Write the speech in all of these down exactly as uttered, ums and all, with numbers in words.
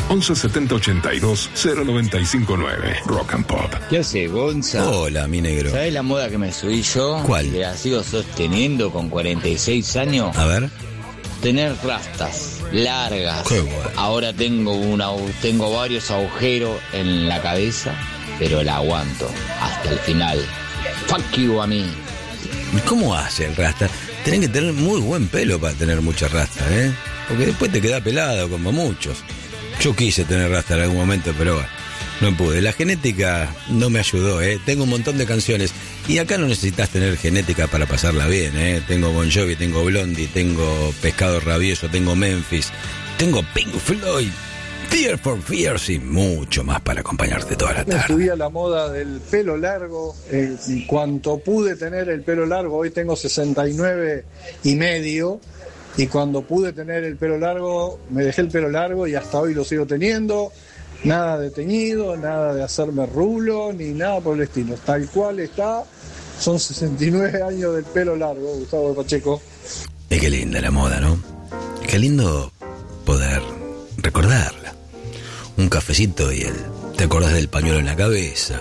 once setenta ochenta y dos cero noventa y cinco nueve. Rock and Pop. ¿Qué hace, Gonza? Hola, mi negro. ¿Sabés la moda que me subí yo? ¿Cuál? Que la sigo sosteniendo con cuarenta y seis años. A ver. Tener rastas largas. Qué bueno. Ahora tengo, una, tengo varios agujeros en la cabeza, pero la aguanto hasta el final. Fuck you a mí. ¿Cómo hace el rasta? Tenés que tener muy buen pelo para tener mucha rasta, ¿eh? Porque después te queda pelado, como muchos. Yo quise tener rasta en algún momento, pero bueno, no pude. La genética no me ayudó, ¿eh? Tengo un montón de canciones. Y acá no necesitas tener genética para pasarla bien, ¿eh? Tengo Bon Jovi, tengo Blondie, tengo Pescado Rabioso, tengo Memphis, tengo Pink Floyd, Tears for Fears y mucho más para acompañarte toda la tarde. Me subí a la moda del pelo largo. En cuanto pude tener el pelo largo, hoy tengo sesenta y nueve y medio. Y cuando pude tener el pelo largo, me dejé el pelo largo y hasta hoy lo sigo teniendo. Nada de teñido, nada de hacerme rulo, ni nada por el estilo. Tal cual está, son sesenta y nueve años del pelo largo, Gustavo Pacheco. Y qué linda la moda, ¿no? Qué lindo poder recordarla. Un cafecito y el... ¿Te acordás del pañuelo en la cabeza?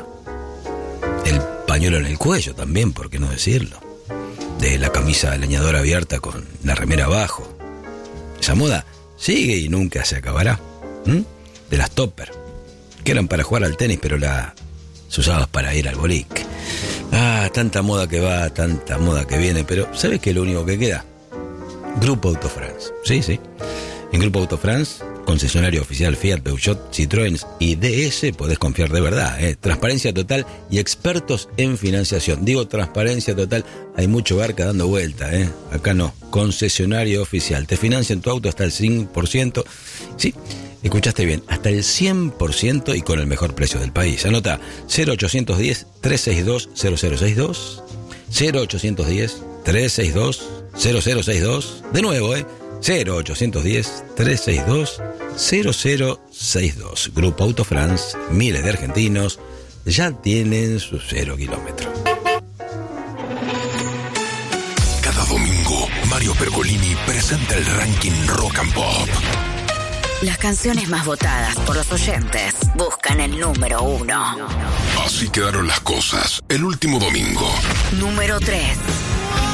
El pañuelo en el cuello también, ¿por qué no decirlo? De la camisa leñadora abierta con la remera abajo. Esa moda sigue y nunca se acabará. ¿Mm? De las topper, que eran para jugar al tenis, pero las usabas para ir al boliche. Ah, tanta moda que va, tanta moda que viene, pero ¿sabes qué es lo único que queda? Grupo Auto France. Sí, sí. En Grupo Auto France, concesionario oficial Fiat, Peugeot, Citroën y D S, podés confiar de verdad, ¿eh? Transparencia total y expertos en financiación. Digo transparencia total, hay mucho barca dando vuelta, ¿eh? Acá no. Concesionario oficial. Te financian tu auto hasta el cien por ciento. Sí, escuchaste bien, hasta el cien por ciento y con el mejor precio del país. Anota cero ochocientos diez, trescientos sesenta y dos, cero cero sesenta y dos, cero ochocientos diez, trescientos sesenta y dos, cero cero sesenta y dos. De nuevo, ¿eh? cero ochocientos diez, trescientos sesenta y dos, cero cero sesenta y dos. Grupo Auto France, miles de argentinos ya tienen su cero kilómetro. Cada domingo, Mario Pergolini presenta el ranking Rock and Pop. Las canciones más votadas por los oyentes buscan el número uno. Así quedaron las cosas el último domingo. Número tres.